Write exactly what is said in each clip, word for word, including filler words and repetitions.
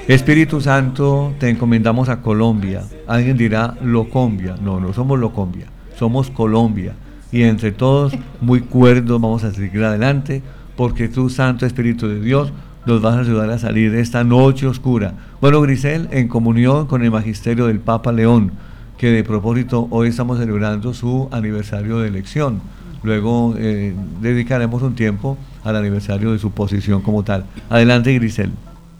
Espíritu Santo, te encomendamos a Colombia. Alguien dirá Locombia. No, no somos Locombia, somos Colombia. Y entre todos, muy cuerdos, vamos a seguir adelante, porque tú, Santo Espíritu de Dios, nos vas a ayudar a salir de esta noche oscura. Bueno, Grisel, en comunión con el magisterio del Papa León, que de propósito hoy estamos celebrando su aniversario de elección. Luego eh, dedicaremos un tiempo al aniversario de su posición como tal. Adelante, Grisel.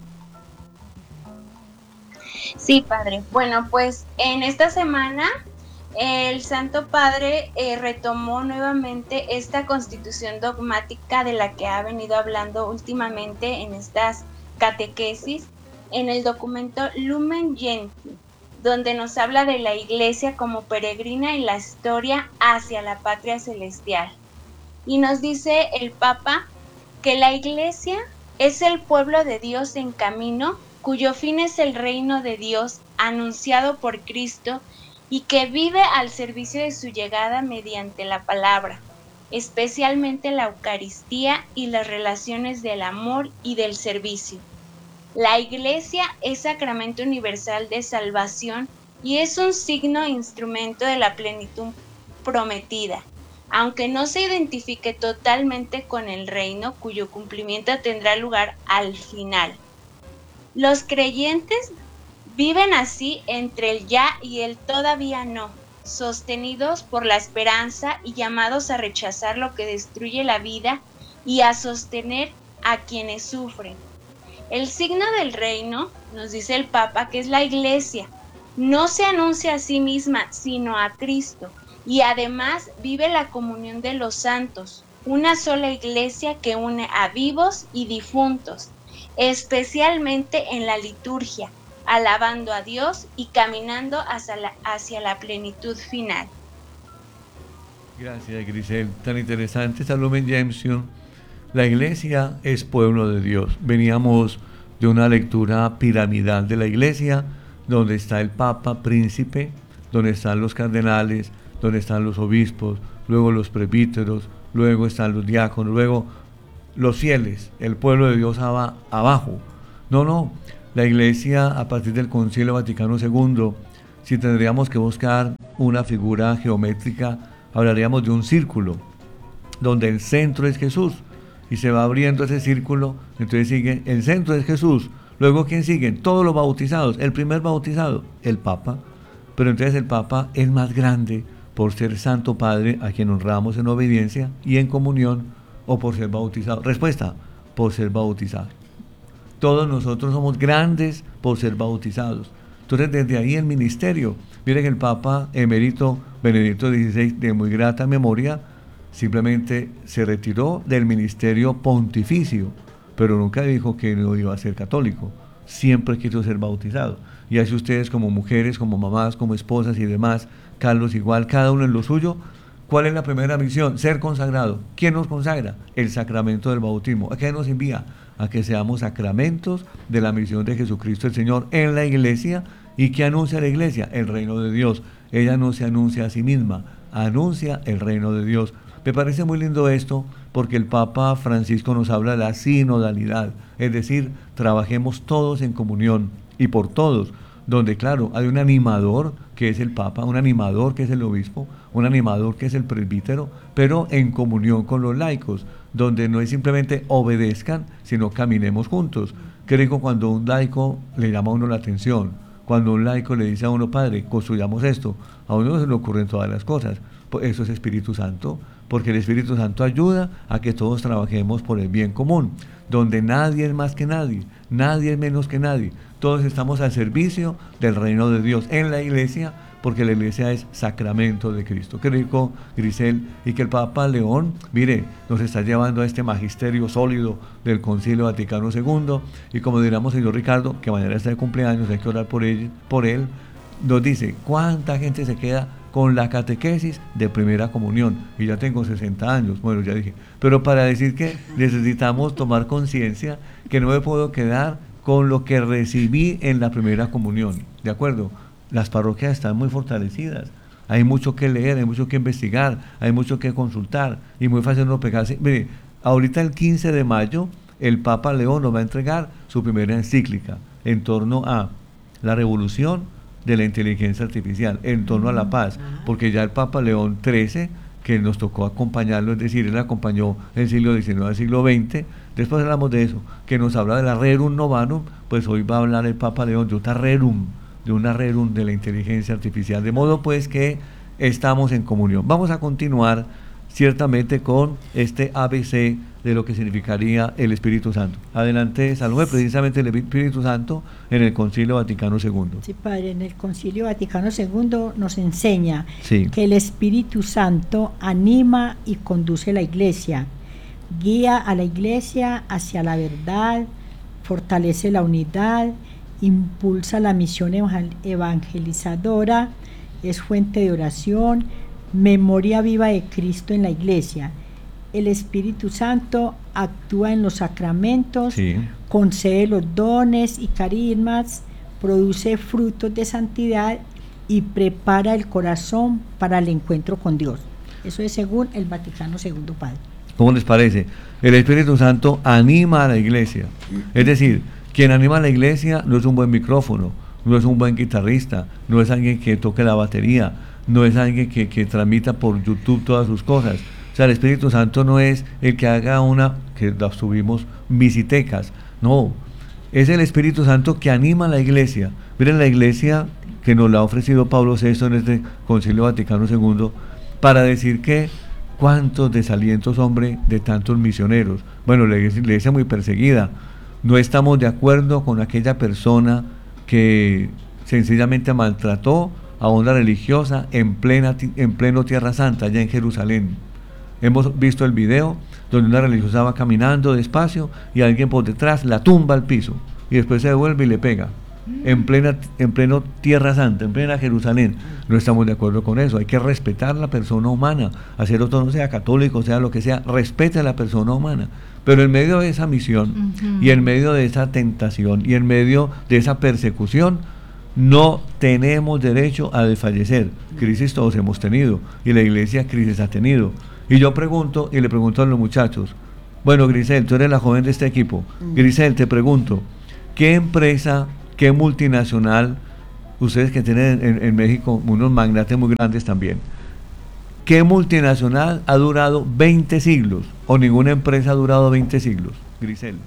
Sí, padre. Bueno, pues en esta semana el Santo Padre eh, retomó nuevamente esta constitución dogmática de la que ha venido hablando últimamente en estas catequesis, en el documento Lumen Gentium, donde nos habla de la Iglesia como peregrina y la historia hacia la patria celestial. Y nos dice el Papa que la Iglesia es el pueblo de Dios en camino, cuyo fin es el reino de Dios anunciado por Cristo y que vive al servicio de su llegada mediante la palabra, especialmente la Eucaristía y las relaciones del amor y del servicio. La Iglesia es sacramento universal de salvación y es un signo e instrumento de la plenitud prometida, aunque no se identifique totalmente con el reino cuyo cumplimiento tendrá lugar al final. Los creyentes viven así entre el ya y el todavía no, sostenidos por la esperanza y llamados a rechazar lo que destruye la vida y a sostener a quienes sufren. El signo del reino, nos dice el Papa, que es la Iglesia, no se anuncia a sí misma, sino a Cristo, y además vive la comunión de los santos, una sola Iglesia que une a vivos y difuntos, especialmente en la liturgia, alabando a Dios y caminando hacia la, hacia la plenitud final. Gracias, Grisel. Tan interesante esta Lumen Gentium. La Iglesia es pueblo de Dios. Veníamos de una lectura piramidal de la Iglesia, donde está el Papa, príncipe, donde están los cardenales, donde están los obispos, luego los presbíteros, luego están los diáconos, luego los fieles, el pueblo de Dios aba, abajo. No, no, la Iglesia a partir del Concilio Vaticano segundo, si tendríamos que buscar una figura geométrica, hablaríamos de un círculo, donde el centro es Jesús, y se va abriendo ese círculo, entonces sigue, el centro es Jesús, luego ¿quién siguen? Todos los bautizados, el primer bautizado, el Papa, pero entonces el Papa es más grande por ser Santo Padre, a quien honramos en obediencia y en comunión, o por ser bautizado. Respuesta, por ser bautizado. Todos nosotros somos grandes por ser bautizados. Entonces desde ahí el ministerio, miren que el Papa emérito Benedicto dieciséis, de muy grata memoria, simplemente se retiró del ministerio pontificio, pero nunca dijo que no iba a ser católico, siempre quiso ser bautizado. Y así ustedes como mujeres, como mamás, como esposas y demás, Carlos igual, cada uno en lo suyo. ¿Cuál es la primera misión? Ser consagrado. ¿Quién nos consagra? El sacramento del bautismo. ¿A qué nos envía? A que seamos sacramentos de la misión de Jesucristo el Señor en la Iglesia. ¿Y qué anuncia la Iglesia? El reino de Dios. Ella no se anuncia a sí misma, anuncia el reino de Dios. Me parece muy lindo esto porque el Papa Francisco nos habla de la sinodalidad, es decir, trabajemos todos en comunión y por todos, donde claro, hay un animador que es el Papa, un animador que es el obispo, un animador que es el presbítero, pero en comunión con los laicos, donde no es simplemente obedezcan, sino caminemos juntos. Creo que cuando un laico le llama a uno la atención, cuando un laico le dice a uno, padre, construyamos esto, a uno se le ocurren todas las cosas. Eso es Espíritu Santo, porque el Espíritu Santo ayuda a que todos trabajemos por el bien común, donde nadie es más que nadie, nadie es menos que nadie, todos estamos al servicio del reino de Dios en la Iglesia, porque la Iglesia es sacramento de Cristo. Qué rico, Grisel, y que el Papa León, mire, nos está llevando a este magisterio sólido del Concilio Vaticano segundo, y como diríamos señor Ricardo, que mañana está de cumpleaños, hay que orar por él, por él, nos dice, ¿cuánta gente se queda con la catequesis de primera comunión? Y ya tengo sesenta años, bueno, ya dije, pero para decir que necesitamos tomar conciencia que no me puedo quedar con lo que recibí en la primera comunión, ¿de acuerdo? Las parroquias están muy fortalecidas, hay mucho que leer, hay mucho que investigar, hay mucho que consultar, y muy fácil no pegarse. Mire, ahorita el quince de mayo el Papa León nos va a entregar su primera encíclica en torno a la revolución de la inteligencia artificial, en torno a la paz, porque ya el Papa León trece, que nos tocó acompañarlo, es decir, él acompañó el siglo diecinueve al siglo veinte, después hablamos de eso, que nos habla de la rerum novarum, pues hoy va a hablar el Papa León de otra rerum, de una rerum de la inteligencia artificial, de modo pues que estamos en comunión. Vamos a continuar ciertamente con este A B C de lo que significaría el Espíritu Santo. Adelante, Salomé, precisamente el Espíritu Santo en el Concilio Vaticano segundo. Sí, padre, en el Concilio Vaticano segundo nos enseña sí. que el Espíritu Santo anima y conduce la Iglesia, guía a la Iglesia hacia la verdad, fortalece la unidad, impulsa la misión evangelizadora, es fuente de oración, memoria viva de Cristo en la Iglesia. El Espíritu Santo actúa en los sacramentos, sí. concede los dones y carismas, produce frutos de santidad y prepara el corazón para el encuentro con Dios. Eso es según el Vaticano segundo, padre. ¿Cómo les parece? El Espíritu Santo anima a la Iglesia. Es decir, quien anima a la Iglesia no es un buen micrófono, no es un buen guitarrista, no es alguien que toque la batería, no es alguien que, que transmita por YouTube todas sus cosas. O sea, el Espíritu Santo no es el que haga una, que las tuvimos, visitecas. No, es el Espíritu Santo que anima a la Iglesia. Miren la Iglesia que nos la ha ofrecido Pablo sexto en este Concilio Vaticano segundo, para decir que cuántos desalientos, hombre, de tantos misioneros. Bueno, la Iglesia muy perseguida. No estamos de acuerdo con aquella persona que sencillamente maltrató a una religiosa en plena en pleno Tierra Santa, allá en Jerusalén. Hemos visto el video donde una religiosa va caminando despacio y alguien por detrás la tumba al piso y después se devuelve y le pega en plena en pleno Tierra Santa, en plena Jerusalén. No estamos de acuerdo con eso. Hay que respetar la persona humana, hacer otro, no sea católico, sea lo que sea, respete a la persona humana. Pero en medio de esa misión uh-huh. y en medio de esa tentación y en medio de esa persecución, no tenemos derecho a desfallecer. Crisis todos hemos tenido y la Iglesia crisis ha tenido. Y yo pregunto, y le pregunto a los muchachos, bueno, Grisel, tú eres la joven de este equipo. Uh-huh. Grisel, te pregunto, ¿qué empresa, qué multinacional, ustedes que tienen en, en México unos magnates muy grandes también, qué multinacional ha durado veinte siglos o ninguna empresa ha durado veinte siglos? Grisel.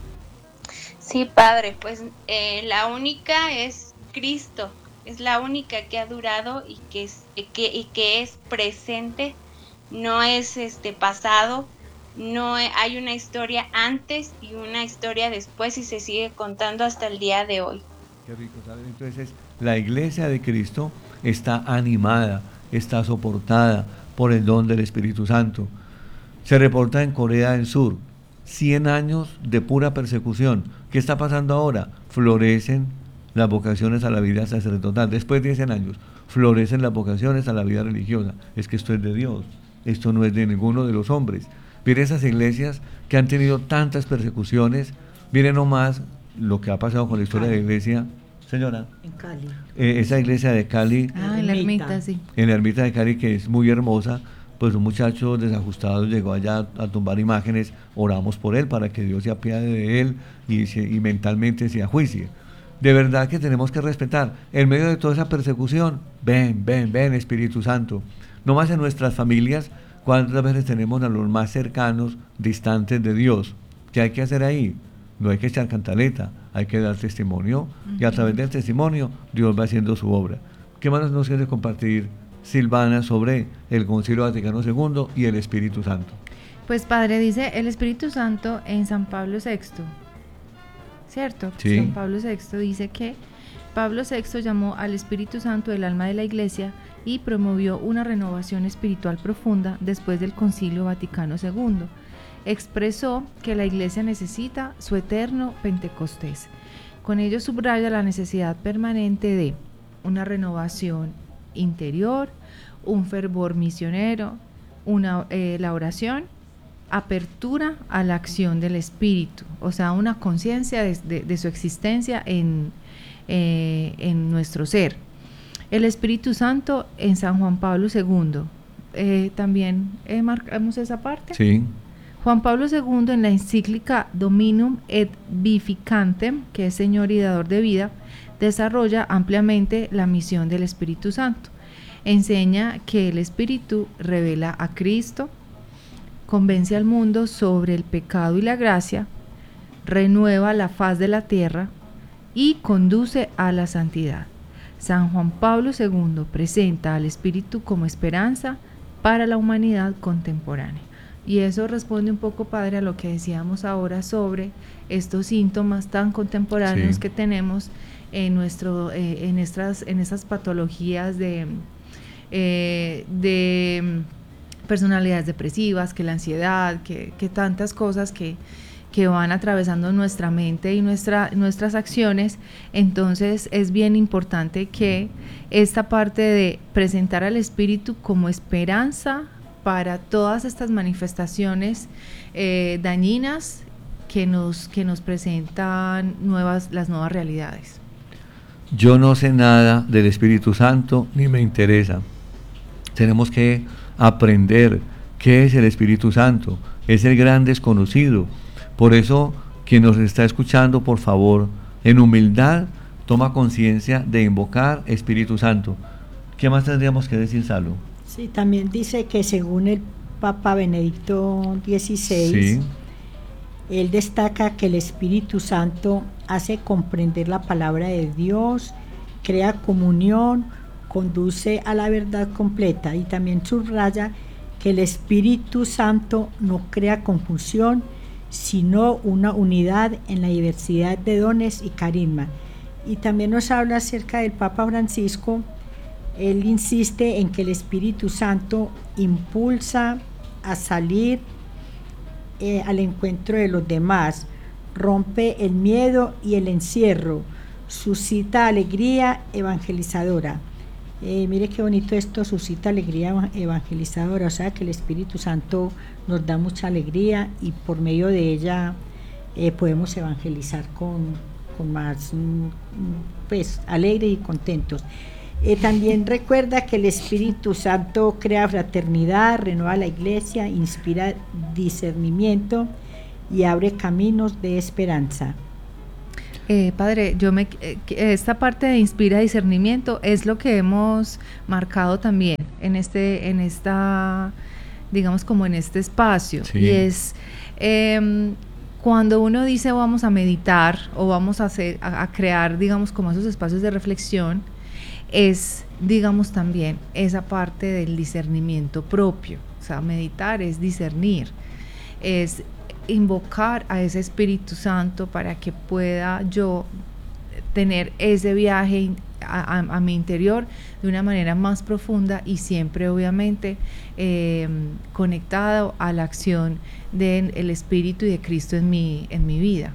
Sí, padre, pues eh, la única es Cristo, es la única que ha durado y que es, que, y que es presente, no es este pasado, no hay una historia antes y una historia después y se sigue contando hasta el día de hoy. Qué rico, ¿saben? Entonces, la Iglesia de Cristo está animada, está soportada por el don del Espíritu Santo. Se reporta en Corea del Sur cien años de pura persecución. ¿Qué está pasando ahora? Florecen las vocaciones a la vida sacerdotal. Después de cien años, florecen las vocaciones a la vida religiosa. Es que esto es de Dios, esto no es de ninguno de los hombres. Miren esas iglesias que han tenido tantas persecuciones, miren nomás lo que ha pasado con la historia de la iglesia. Señora, en Cali. Eh, esa iglesia de Cali, ah, en la ermita, sí. En la ermita de Cali, que es muy hermosa, pues un muchacho desajustado llegó allá a tumbar imágenes, oramos por él para que Dios se apiade de él y, se, y mentalmente se ajuicie. De verdad que tenemos que respetar, en medio de toda esa persecución, ven, ven, ven Espíritu Santo. No más en nuestras familias, cuántas veces tenemos a los más cercanos, distantes de Dios. ¿Qué hay que hacer ahí? No hay que echar cantaleta, hay que dar testimonio, uh-huh. y a través del testimonio Dios va haciendo su obra. ¿Qué más nos quiere compartir Silvana sobre el Concilio Vaticano segundo y el Espíritu Santo? Pues padre, dice el Espíritu Santo en San Pablo sexto, ¿cierto? Sí. San Pablo sexto dice que Pablo sexto llamó al Espíritu Santo el alma de la Iglesia y promovió una renovación espiritual profunda después del Concilio Vaticano segundo. Expresó que la Iglesia necesita su eterno Pentecostés. Con ello subraya la necesidad permanente de una renovación interior, un fervor misionero, una, eh, la oración, apertura a la acción del Espíritu, o sea, una conciencia de, de, de su existencia en, eh, en nuestro ser. El Espíritu Santo en San Juan Pablo segundo, eh, también eh, marcamos esa parte. Sí. Juan Pablo segundo, en la encíclica Dominum et Vivificantem, que es Señor y Dador de Vida, desarrolla ampliamente la misión del Espíritu Santo. Enseña que el Espíritu revela a Cristo, convence al mundo sobre el pecado y la gracia, renueva la faz de la tierra y conduce a la santidad. San Juan Pablo segundo presenta al Espíritu como esperanza para la humanidad contemporánea. Y eso responde un poco, Padre, a lo que decíamos ahora sobre estos síntomas tan contemporáneos sí. que tenemos en, nuestro, eh, en, estas, en estas patologías de, eh, de personalidades depresivas, que la ansiedad, que, que tantas cosas que, que van atravesando nuestra mente y nuestra, nuestras acciones. Entonces es bien importante que esta parte de presentar al Espíritu como esperanza para todas estas manifestaciones eh, dañinas que nos, que nos presentan nuevas, las nuevas realidades. Yo no sé nada del Espíritu Santo ni me interesa. Tenemos que aprender qué es el Espíritu Santo. Es el gran desconocido. Por eso, quien nos está escuchando, por favor, en humildad, toma conciencia de invocar Espíritu Santo. ¿Qué más tendríamos que decir, Salo? Sí, también dice que según el Papa Benedicto dieciséis, sí. él destaca que el Espíritu Santo hace comprender la palabra de Dios, crea comunión, conduce a la verdad completa, y también subraya que el Espíritu Santo no crea confusión, sino una unidad en la diversidad de dones y carisma. Y también nos habla acerca del Papa Francisco. Él insiste en que el Espíritu Santo impulsa a salir eh, al encuentro de los demás, rompe el miedo y el encierro, suscita alegría evangelizadora. Eh, mire qué bonito esto, suscita alegría evangelizadora, o sea que el Espíritu Santo nos da mucha alegría y por medio de ella eh, podemos evangelizar con, con más pues alegre y contentos. Eh, también recuerda que el Espíritu Santo crea fraternidad, renueva la iglesia, inspira discernimiento y abre caminos de esperanza. Eh, padre, yo me, eh, esta parte de inspira discernimiento es lo que hemos marcado también en este, en esta, digamos como en este espacio, sí. y es eh, cuando uno dice vamos a meditar o vamos a hacer, a, a crear, digamos como esos espacios de reflexión, es, digamos también, esa parte del discernimiento propio. O sea, meditar es discernir, es invocar a ese Espíritu Santo para que pueda yo tener ese viaje a, a, a mi interior de una manera más profunda y siempre obviamente eh, conectado a la acción del Espíritu y de Cristo en mi, en mi vida.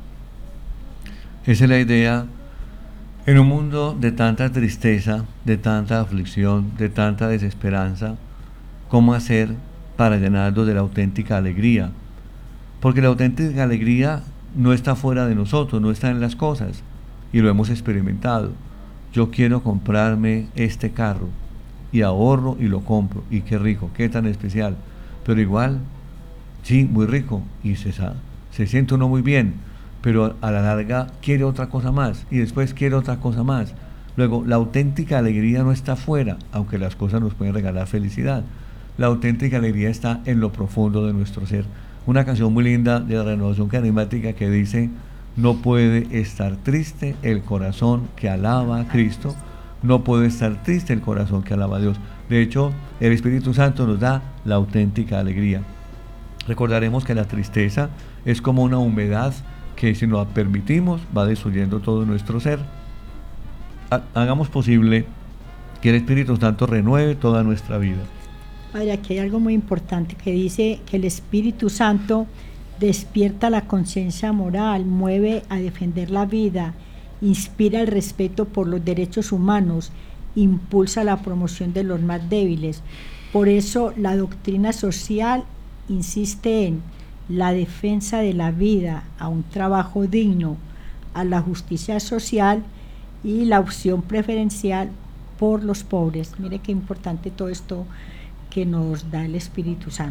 Esa es la idea. En un mundo de tanta tristeza, de tanta aflicción, de tanta desesperanza, ¿cómo hacer para llenarnos de la auténtica alegría? Porque la auténtica alegría no está fuera de nosotros, no está en las cosas, y lo hemos experimentado. Yo quiero comprarme este carro, y ahorro y lo compro, y qué rico, qué tan especial, pero igual, sí, muy rico, y se, se siente uno muy bien, pero a la larga quiere otra cosa más y después quiere otra cosa más. Luego, la auténtica alegría no está fuera, aunque las cosas nos pueden regalar felicidad. La auténtica alegría está en lo profundo de nuestro ser. Una canción muy linda de la Renovación Carismática que dice: no puede estar triste el corazón que alaba a Cristo, no puede estar triste el corazón que alaba a Dios. De hecho, el Espíritu Santo nos da la auténtica alegría. Recordaremos que la tristeza es como una humedad que si nos permitimos va destruyendo todo nuestro ser. Hagamos posible que el Espíritu Santo renueve toda nuestra vida. Padre, aquí hay algo muy importante que dice que el Espíritu Santo despierta la conciencia moral, mueve a defender la vida, inspira el respeto por los derechos humanos, impulsa la promoción de los más débiles. Por eso la doctrina social insiste en la defensa de la vida, a un trabajo digno, a la justicia social y la opción preferencial por los pobres. Mire qué importante todo esto que nos da el Espíritu Santo.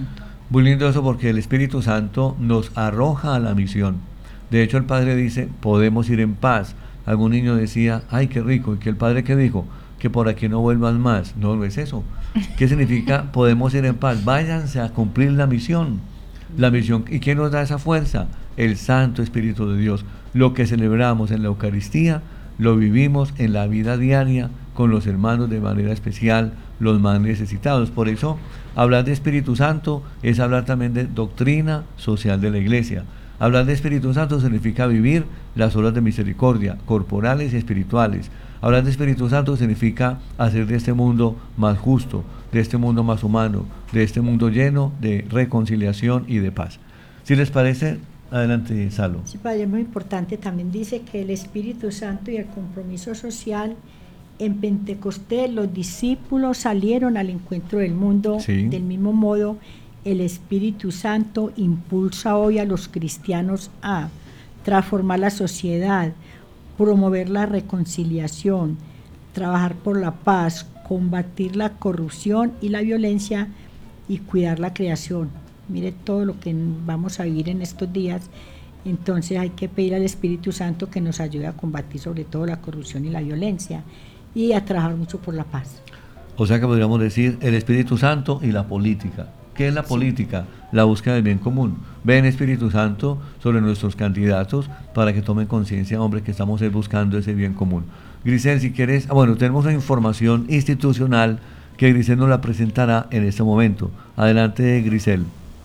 Muy lindo eso porque el Espíritu Santo nos arroja a la misión. De hecho, el Padre dice, podemos ir en paz. Algún niño decía, ay, qué rico. ¿Y que el Padre qué dijo? Que por aquí no vuelvan más. No, no es eso. ¿Qué significa podemos ir en paz? Váyanse a cumplir la misión. La misión. ¿Y quién nos da esa fuerza? El Santo Espíritu de Dios. Lo que celebramos en la Eucaristía, lo vivimos en la vida diaria con los hermanos de manera especial, los más necesitados. Por eso, hablar de Espíritu Santo es hablar también de doctrina social de la Iglesia. Hablar de Espíritu Santo significa vivir las obras de misericordia, corporales y espirituales. Hablar de Espíritu Santo significa hacer de este mundo más justo, de este mundo más humano, de este mundo lleno de reconciliación y de paz. Si les parece, adelante, Salo. Sí, padre, es muy importante. También dice que el Espíritu Santo y el compromiso social. En Pentecostés los discípulos salieron al encuentro del mundo. Sí. Del mismo modo, el Espíritu Santo impulsa hoy a los cristianos a transformar la sociedad, promover la reconciliación, trabajar por la paz, combatir la corrupción y la violencia y cuidar la creación. Mire todo lo que vamos a vivir en estos días. Entonces hay que pedir al Espíritu Santo que nos ayude a combatir sobre todo la corrupción y la violencia y a trabajar mucho por la paz. O sea que podríamos decir el Espíritu Santo y la política. ¿Qué es la política? Sí. La búsqueda del bien común. Ven, Espíritu Santo, sobre nuestros candidatos para que tomen conciencia, hombre, que estamos buscando ese bien común. Grisel, si quieres, ah, bueno, tenemos una información institucional que Grisel nos la presentará en este momento. Adelante, Grisel.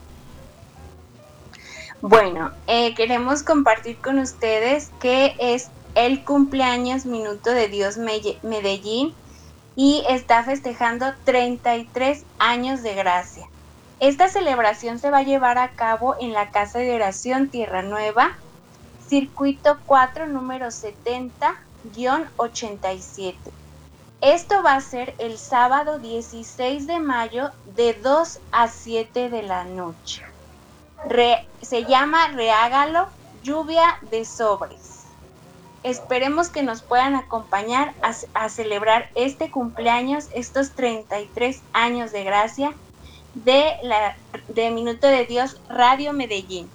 Bueno, eh, queremos compartir con ustedes que es el cumpleaños Minuto de Dios Medellín y está festejando treinta y tres años de gracia. Esta celebración se va a llevar a cabo en la Casa de Oración Tierra Nueva, Circuito cuatro, número setenta ochenta y siete. Esto va a ser el sábado dieciséis de mayo de dos a siete de la noche. Re, se llama Reágalo, lluvia de sobres. Esperemos que nos puedan acompañar a, a celebrar este cumpleaños, estos treinta y tres años de gracia de, la, de Minuto de Dios Radio Medellín.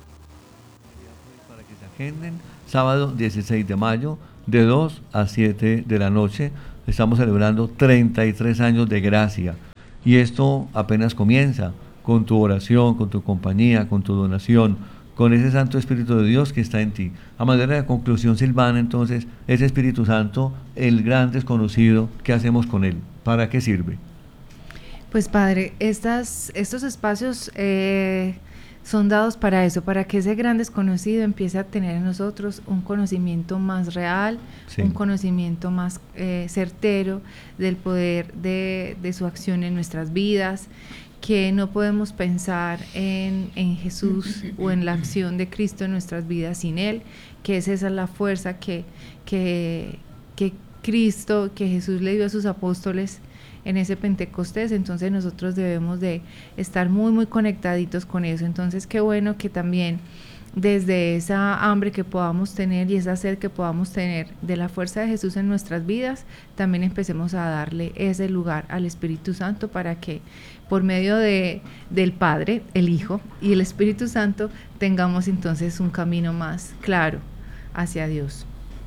Para que se agenden, sábado dieciséis de mayo de dos a siete de la noche, estamos celebrando treinta y tres años de gracia. Y esto apenas comienza con tu oración, con tu compañía, con tu donación, con ese Santo Espíritu de Dios que está en ti. A manera de conclusión, Silvana, entonces, ese Espíritu Santo, el gran desconocido, ¿qué hacemos con él? ¿Para qué sirve? Pues Padre, estas, estos espacios eh, son dados para eso, para que ese gran desconocido empiece a tener en nosotros un conocimiento más real, sí. un conocimiento más eh, certero del poder de, de su acción en nuestras vidas, que no podemos pensar en, en Jesús o en la acción de Cristo en nuestras vidas sin Él, que es esa la fuerza que, que, que Cristo, que Jesús le dio a sus apóstoles en ese Pentecostés. Entonces nosotros debemos de estar muy muy conectaditos con eso. Entonces qué bueno que también desde esa hambre que podamos tener y esa sed que podamos tener de la fuerza de Jesús en nuestras vidas, también empecemos a darle ese lugar al Espíritu Santo para que por medio de, del Padre, el Hijo y el Espíritu Santo tengamos entonces un camino más claro hacia Dios.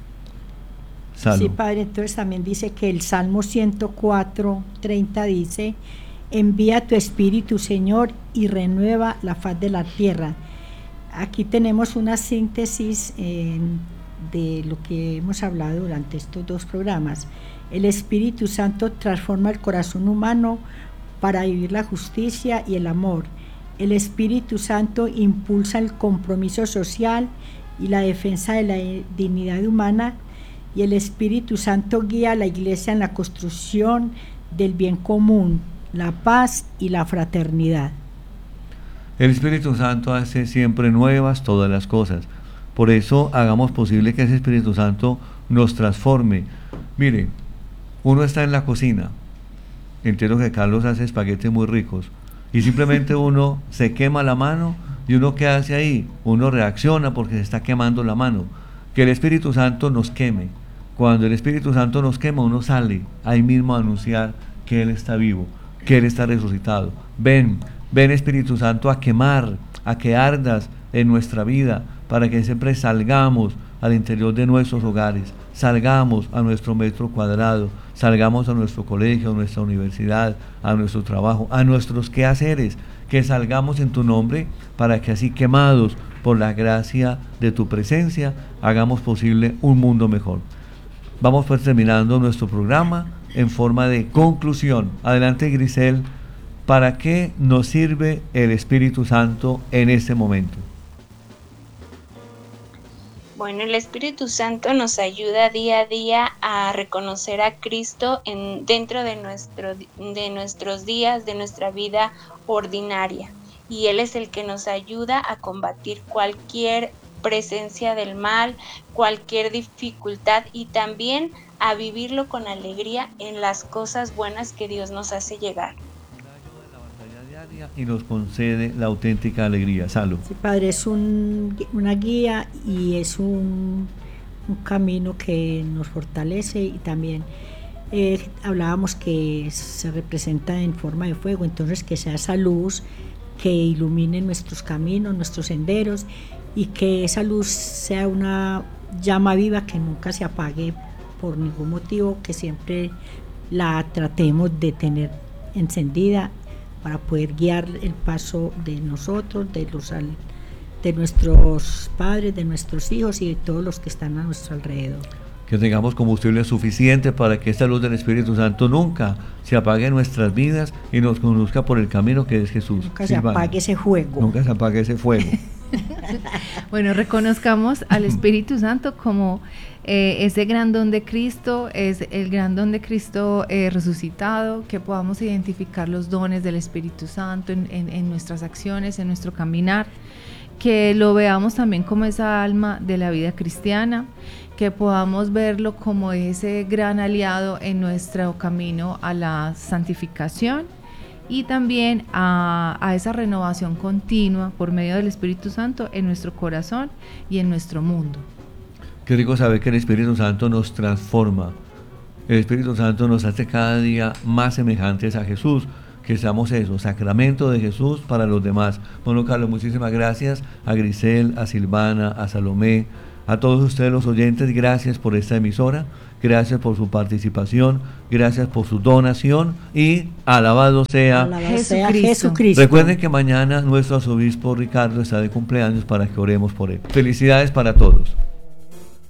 Salud. Sí, Padre, entonces también dice que el Salmo ciento cuatro, treinta dice: envía tu Espíritu, Señor, y renueva la faz de la tierra. Aquí tenemos una síntesis eh, de lo que hemos hablado durante estos dos programas. El Espíritu Santo transforma el corazón humano para vivir la justicia y el amor. El Espíritu Santo impulsa el compromiso social y la defensa de la dignidad humana, y el Espíritu Santo guía a la Iglesia en la construcción del bien común, la paz y la fraternidad. El Espíritu Santo hace siempre nuevas todas las cosas. Por eso hagamos posible que ese Espíritu Santo nos transforme. Mire, uno está en la cocina, entiendo que Carlos hace espaguetes muy ricos, y simplemente uno se quema la mano, y uno ¿qué hace ahí? Uno reacciona porque se está quemando la mano. Que el Espíritu Santo nos queme. Cuando el Espíritu Santo nos quema, uno sale ahí mismo a anunciar que Él está vivo, que Él está resucitado. Ven, Ven, Espíritu Santo, a quemar, a que ardas en nuestra vida, para que siempre salgamos al interior de nuestros hogares, salgamos a nuestro metro cuadrado, salgamos a nuestro colegio, a nuestra universidad, a nuestro trabajo, a nuestros quehaceres, que salgamos en tu nombre, para que así, quemados por la gracia de tu presencia, hagamos posible un mundo mejor. Vamos pues terminando nuestro programa en forma de conclusión. Adelante, Grisel, ¿para qué nos sirve el Espíritu Santo en este momento? Bueno, el Espíritu Santo nos ayuda día a día a reconocer a Cristo en, dentro de, nuestro, de nuestros días, de nuestra vida ordinaria. Y Él es el que nos ayuda a combatir cualquier presencia del mal, cualquier dificultad, y también a vivirlo con alegría en las cosas buenas que Dios nos hace llegar. Y nos concede la auténtica alegría. Salud. Sí, Padre, es un, una guía y es un, un camino que nos fortalece, y también eh, hablábamos que se representa en forma de fuego, entonces que sea esa luz que ilumine nuestros caminos, nuestros senderos, y que esa luz sea una llama viva que nunca se apague por ningún motivo, que siempre la tratemos de tener encendida para poder guiar el paso de nosotros, de los de nuestros padres, de nuestros hijos y de todos los que están a nuestro alrededor. Que tengamos combustible suficiente para que esta luz del Espíritu Santo nunca se apague en nuestras vidas y nos conduzca por el camino que es Jesús. Nunca se Silvana, apague ese fuego. Nunca se apague ese fuego. Bueno, reconozcamos al Espíritu Santo como eh, ese gran don de Cristo, es el gran don de Cristo eh, resucitado, que podamos identificar los dones del Espíritu Santo en, en, en nuestras acciones, en nuestro caminar, que lo veamos también como esa alma de la vida cristiana, que podamos verlo como ese gran aliado en nuestro camino a la santificación, y también a, a esa renovación continua por medio del Espíritu Santo en nuestro corazón y en nuestro mundo. Qué rico saber que el Espíritu Santo nos transforma. El Espíritu Santo nos hace cada día más semejantes a Jesús, que seamos eso, sacramento de Jesús para los demás. Bueno, Carlos, muchísimas gracias a Grisel, a Silvana, a Salomé, a todos ustedes los oyentes, gracias por esta emisora, gracias por su participación, gracias por su donación, y alabado sea, Alabado sea Jesucristo. Jesucristo. Recuerden que mañana nuestro arzobispo Ricardo está de cumpleaños para que oremos por él. Felicidades para todos.